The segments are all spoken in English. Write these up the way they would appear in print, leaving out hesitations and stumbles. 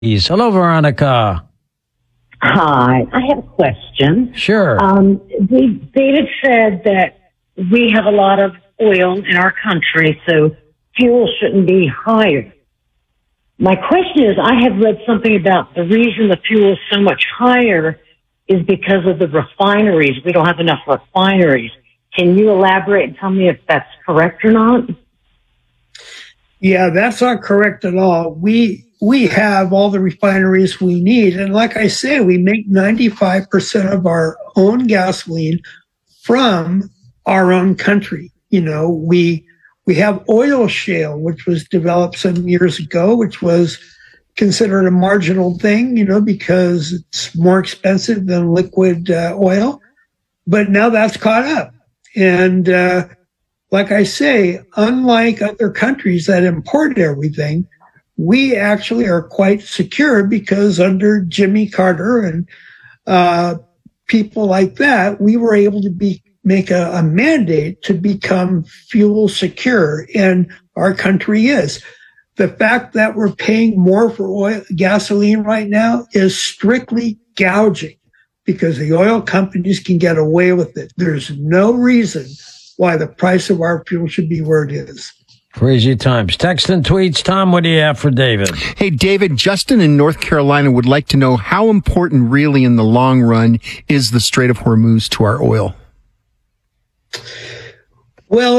Hello, Veronica. Hi, I have a question. Sure. David said that we have a lot of oil in our country, so fuel shouldn't be higher. My question is, I have read something about the reason the fuel is so much higher is because of the refineries. We don't have enough refineries. Can you elaborate and tell me if that's correct or not? Yeah, that's not correct at all. We have all the refineries we need. And like I say, we make 95% of our own gasoline from our own country. You know, we have oil shale, which was developed some years ago, which was considered a marginal thing, you know, because it's more expensive than liquid oil. But now that's caught up. And like I say, unlike other countries that import everything, we actually are quite secure because under Jimmy Carter and people like that, we were able to make a mandate to become fuel secure, and our country is. The fact that we're paying more for gasoline right now is strictly gouging because the oil companies can get away with it. There's no reason why the price of our fuel should be where it is. Crazy times. Text and tweets. Tom, what do you have for David? Hey, David, Justin in North Carolina would like to know how important really in the long run is the Strait of Hormuz to our oil? Well,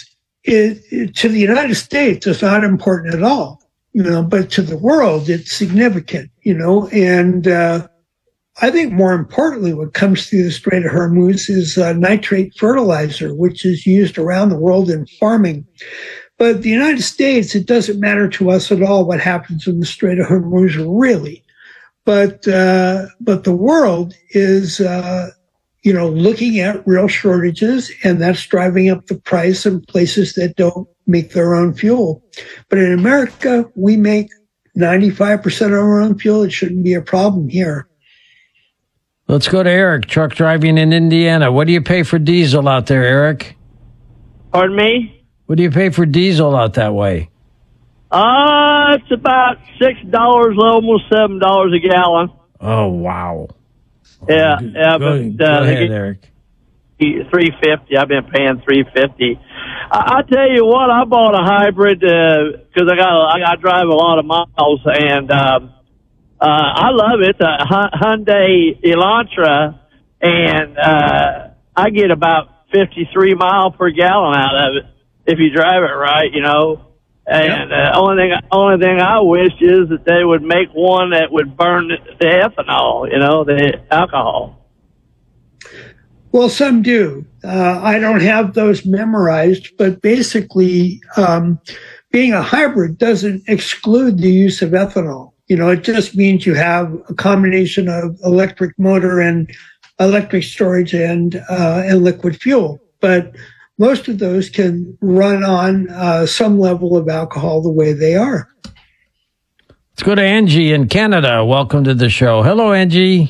to the United States, it's not important at all, you know, but to the world, it's significant, you know, and I think more importantly, what comes through the Strait of Hormuz is nitrate fertilizer, which is used around the world in farming. But the United States, it doesn't matter to us at all what happens in the Strait of Hormuz, really. But the world is, you know, looking at real shortages, and that's driving up the price in places that don't make their own fuel. But in America, we make 95% of our own fuel. It shouldn't be a problem here. Let's go to Eric, truck driving in Indiana. What do you pay for diesel out there, Eric? Pardon me? What do you pay for diesel out that way? It's about $6, almost $7 a gallon. Oh, wow. Yeah, Go ahead, Eric. $3.50. I've been paying $3.50. I tell you what, I bought a hybrid because I drive a lot of miles, and I love it. Hyundai Elantra, and I get about 53 miles per gallon out of it if you drive it right, you know. And only thing I wish is that they would make one that would burn the ethanol, you know, the alcohol. Well, some do. I don't have those memorized, but basically, being a hybrid doesn't exclude the use of ethanol. You know, it just means you have a combination of electric motor and electric storage and liquid fuel. But most of those can run on some level of alcohol the way they are. Let's go to Angie in Canada. Welcome to the show. Hello, Angie.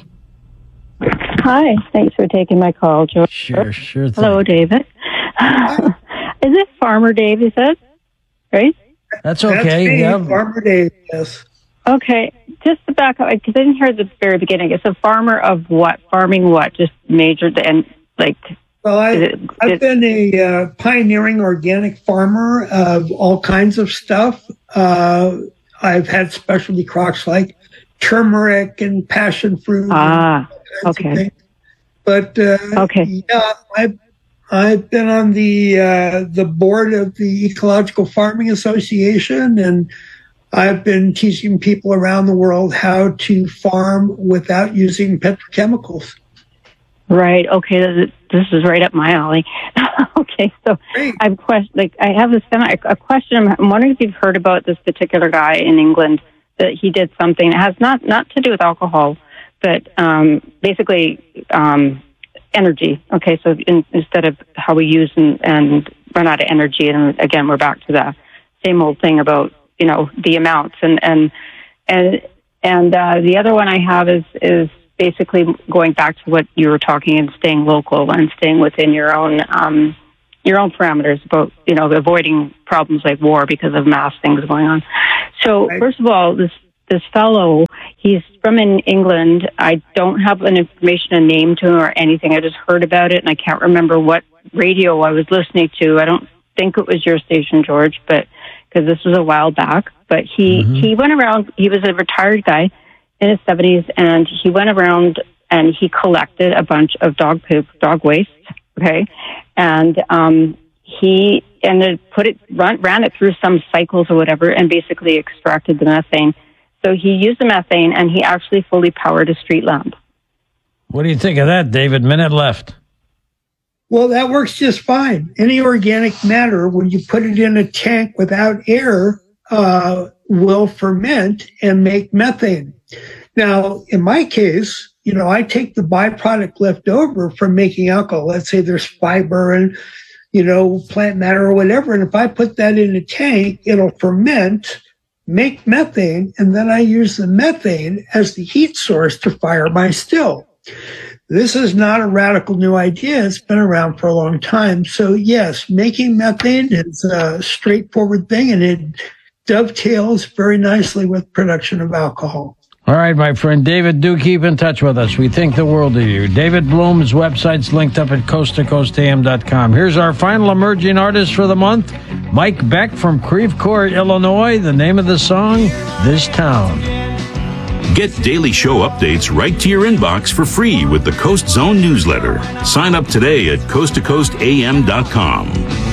Hi. Thanks for taking my call, George. Sure thing. Hello, David. Is it Farmer Dave, you said? Right? That's okay. That's me, yeah. Farmer Dave, yes. Okay. Just to back up, because I didn't hear the very beginning. It's a farmer of what? Farming what? Just major and like... Well, I've been a pioneering organic farmer of all kinds of stuff. I've had specialty crops like turmeric and passion fruit. Okay. But yeah, I've been on the board of the Ecological Farming Association, and I've been teaching people around the world how to farm without using petrochemicals. Right. Okay. This is right up my alley. Okay. So Great. I have a question. I'm wondering if you've heard about this particular guy in England that he did something. It has not to do with alcohol, but basically energy. Okay. So instead of how we use and run out of energy, and again, we're back to the same old thing about, you know, the amounts and the other one I have is basically going back to what you were talking and staying local and staying within your own parameters about, you know, avoiding problems like war because of mass things going on. So First of all, this fellow, he's from in England. I don't have an information, a name to him or anything. I just heard about it, and I can't remember what radio I was listening to. I don't think it was your station, George, but because this was a while back. But he went around. He was a retired guy in his 70s, and he went around and he collected a bunch of dog poop, dog waste. Okay, and he ran it through some cycles or whatever, and basically extracted the methane. So he used the methane, and he actually fully powered a street lamp. What do you think of that, David? Minute left. Well, that works just fine. Any organic matter, when you put it in a tank without air, will ferment and make methane. Now, in my case, I take the byproduct left over from making alcohol. Let's say there's fiber and, plant matter or whatever. And if I put that in a tank, it'll ferment, make methane, and then I use the methane as the heat source to fire my still. This is not a radical new idea. It's been around for a long time. So yes, making methane is a straightforward thing, and it dovetails very nicely with production of alcohol. All right, my friend David, do keep in touch with us. We think the world of you. David Bloom's website's linked up at coasttocoastam.com. Here's our final emerging artist for the month, Mike Beck from Creve Coeur, Illinois. The name of the song, This Town. Get daily show updates right to your inbox for free with the Coast Zone newsletter. Sign up today at coasttocoastam.com.